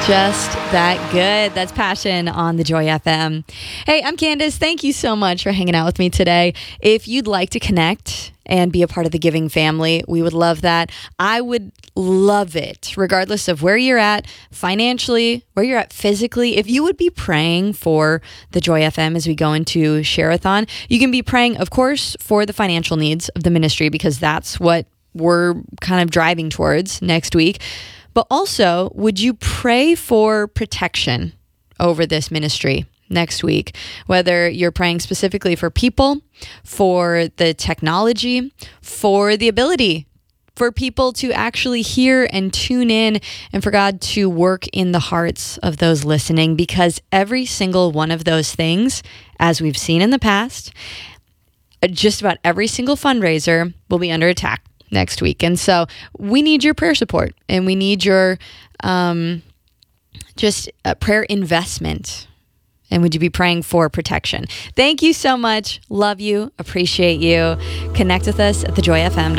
Just that good. That's Passion on the Joy FM. Hey, I'm Candace. Thank you so much for hanging out with me today. If you'd like to connect and be a part of the giving family, we would love that. I would love it, regardless of where you're at financially, where you're at physically. If you would be praying for the Joy FM as we go into Share-a-thon, you can be praying, of course, for the financial needs of the ministry, because that's what we're kind of driving towards next week. But also, would you pray for protection over this ministry next week? Whether you're praying specifically for people, for the technology, for the ability for people to actually hear and tune in, and for God to work in the hearts of those listening, because every single one of those things, as we've seen in the past, just about every single fundraiser will be under attack next week. And so we need your prayer support, and we need your prayer investment. And would you be praying for protection? Thank you so much. Love you. Appreciate you. Connect with us at thejoyfm.com.